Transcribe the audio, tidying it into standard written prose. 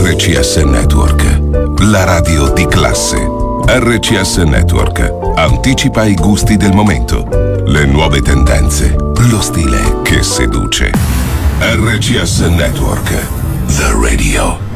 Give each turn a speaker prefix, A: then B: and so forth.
A: RCS Network, la radio di classe. RCS Network anticipa i gusti del momento, le nuove tendenze, lo stile che seduce. RCS Network, the radio.